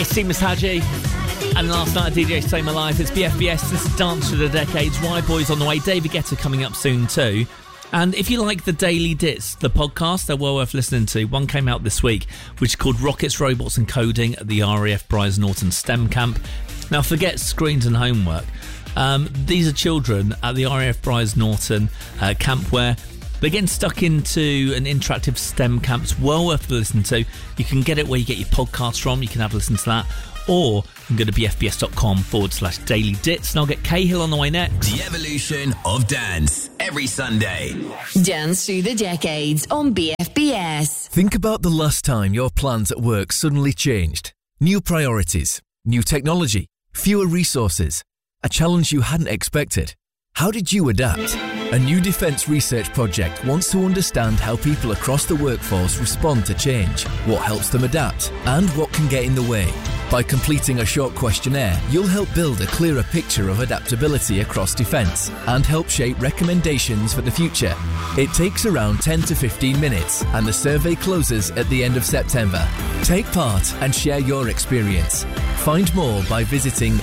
It's Seamus Haji. And last night, DJ Stay My Life. It's BFBS. This is Dance for the Decades. Y-Boys on the way. David Guetta coming up soon too. And if you like the Daily Dits, the podcast, they're well worth listening to. One came out this week, which is called Rockets, Robots and Coding at the RAF Brize Norton STEM Camp. Now, forget screens and homework. These are children at the RAF Brize Norton camp where they're getting stuck into an interactive STEM camp. It's well worth listening to. You can get it where you get your podcasts from. You can have a listen to that. Or you can go to bfbs.com/Daily Dits. And I'll get Cahill on the way next. The evolution of dance. Every Sunday. Dance through the decades on BFBS. Think about the last time your plans at work suddenly changed. New priorities, new technology, fewer resources, a challenge you hadn't expected. How did you adapt? A new defence research project wants to understand how people across the workforce respond to change, what helps them adapt, and what can get in the way. By completing a short questionnaire, you'll help build a clearer picture of adaptability across defence and help shape recommendations for the future. It takes around 10 to 15 minutes and the survey closes at the end of September. Take part and share your experience. Find more by visiting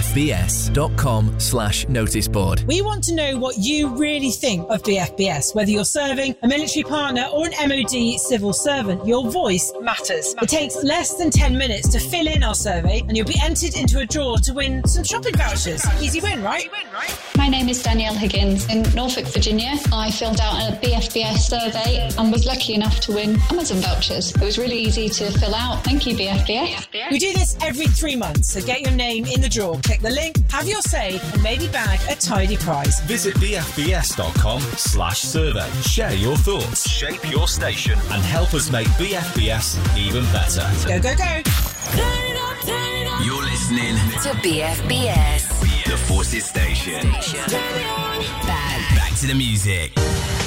bfbs.com/noticeboard. We want to know what you really think of BFBS, whether you're serving a military partner or an MOD civil servant. Your voice matters. It takes less than 10 minutes to fill in our survey and you'll be entered into a draw to win some shopping vouchers. Easy win, right? My name is Danielle Higgins. In Norfolk, Virginia, I filled out a BFBS survey and was lucky enough to win Amazon vouchers. It was really easy to fill out. Thank you, BFBS. We do this every 3 months, so get your name in the draw. Click the link, have your say, and maybe bag a tidy prize. Visit bfbs.com/survey. Share your thoughts, shape your station, and help us make BFBS even better. Go, go, go. You're listening to BFBS. The Forces Station. Back to the music.